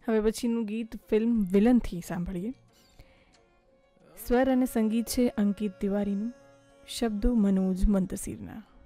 હવે પછીનું ગીત ફિલ્મ વિલનથી સાંભળીએ. સ્વર અને સંગીત છે અંકિત તિવારીનું, શબ્દો મનોજ મંતસીરના.